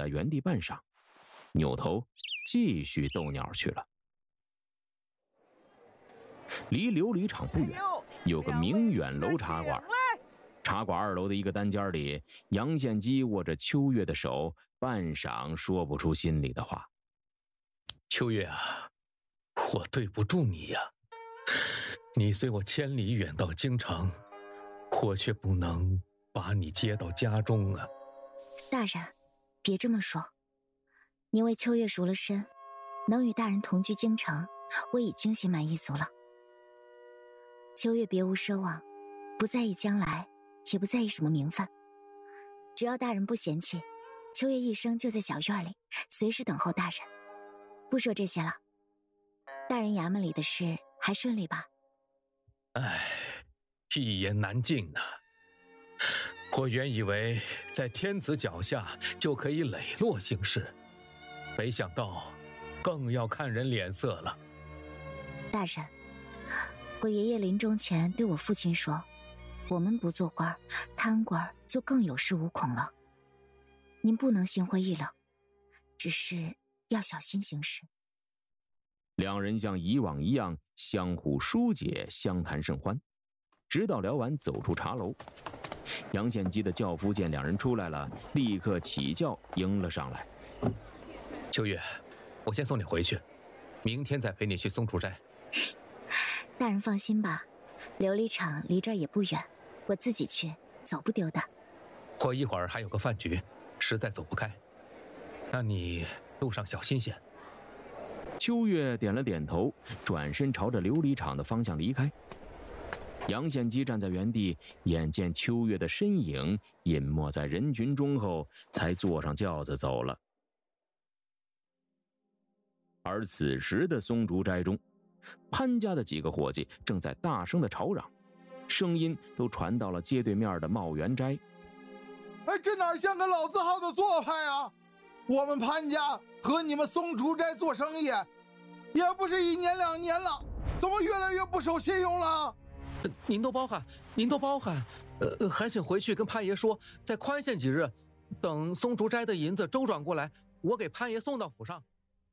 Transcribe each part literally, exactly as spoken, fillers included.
原地半晌，扭头继续逗鸟去了。离琉璃厂不远，有个明远楼茶馆。茶馆二楼的一个单间里，杨献基握着秋月的手，半晌说不出心里的话。 秋月啊，我对不住你呀、啊！你随我千里远到京城，我却不能把你接到家中啊。 大人，别这么说。您为秋月赎了身，能与大人同居京城，我已经心满意足了。秋月别无奢望，不在意将来，也不在意什么名分。只要大人不嫌弃，秋月一生就在小院里，随时等候大人。不说这些了，大人衙门里的事还顺利吧？ 唉，一言难尽啊。我原以为在天子脚下就可以磊落行事，没想到更要看人脸色了。 大人，我爷爷临终前对我父亲说，我们不做官，贪官就更有恃无恐了。您不能心灰意冷，只是要小心行事。 两人像以往一样相互疏解，相谈甚欢，直到聊完走出茶楼。杨献基的轿夫见两人出来了，立刻起轿迎了上来。 秋月，我先送你回去，明天再陪你去松竹斋。 大人放心吧，琉璃厂离这儿也不远，我自己去，走不丢的。 我一会儿还有个饭局，实在走不开，那你路上小心些。 秋月点了点头，转身朝着琉璃厂的方向离开。杨献基站在原地，眼见秋月的身影隐没在人群中后，才坐上轿子走了。而此时的松竹斋中，潘家的几个伙计正在大声的吵嚷，声音都传到了街对面的茂源斋。 哎，这哪像个老字号的做派啊！我们潘家和你们松竹斋做生意，也不是一年两年了，怎么越来越不守信用了？ 呃、您都包涵，您都包涵。呃，还请回去跟潘爷说，再宽限几日，等松竹斋的银子周转过来，我给潘爷送到府上。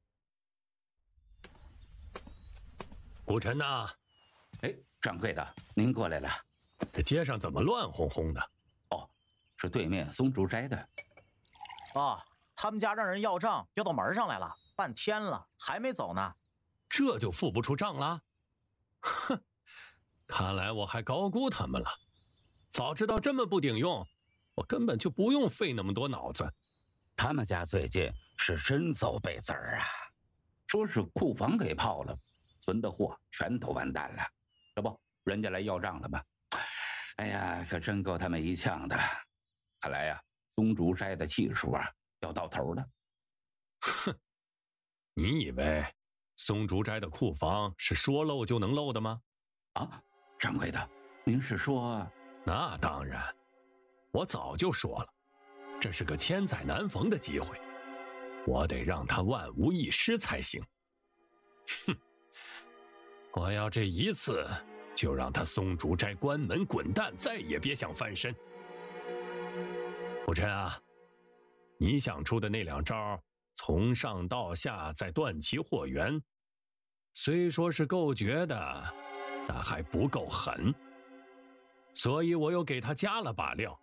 武臣呐， 哎，掌柜的，您过来了。 这街上怎么乱哄哄的？ 哦，是对面松竹斋的。 啊，他们家让人要账，要到门上来了，半天了，还没走呢。 这就付不出账了？哼，看来我还高估他们了。早知道这么不顶用，我根本就不用费那么多脑子。 他们家最近是真走背字儿啊，说是库房给泡了，存的货全都完蛋了。这不，人家来要账了吧？哎呀，可真够他们一呛的。看来呀，松竹斋的气数啊，要到头了。 哼，你以为松竹斋的库房是说漏就能漏的吗？ 啊，掌柜的，您是说？ 那当然，我早就说了，这是个千载难逢的机会，我得让他万无一失才行。哼，我要这一次就让他松竹斋关门滚蛋，再也别想翻身。武臣啊，你想出的那两招，从上到下再断其货源，虽说是够绝的，但还不够狠，所以我又给他加了把料。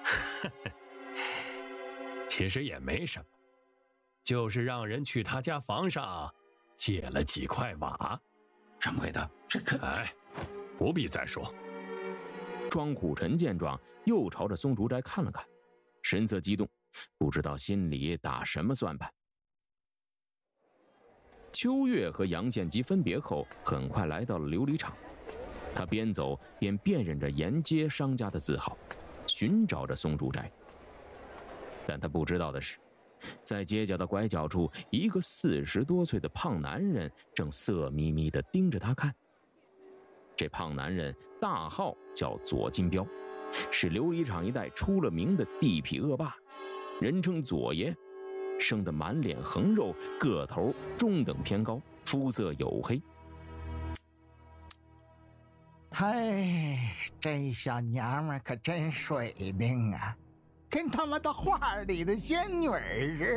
其实也没什么，就是让人去他家房上借了几块瓦。 掌柜的，这个…… 哎，不必再说。 庄虎臣见状，又朝着松竹斋看了看，神色激动，不知道心里打什么算盘。秋月和杨献基分别后，很快来到了琉璃厂。他边走边辨认着沿街商家的字号，寻找着松竹斋。但他不知道的是，在街角的拐角处，一个四十多岁的胖男人正色眯眯地盯着他看。这胖男人大号叫左金彪，是琉璃厂一带出了名的地痞恶霸，人称左爷，生得满脸横肉，个头中等偏高，肤色黝黑。 哎，这小娘们可真水灵啊，跟他妈的画里的仙女儿似的。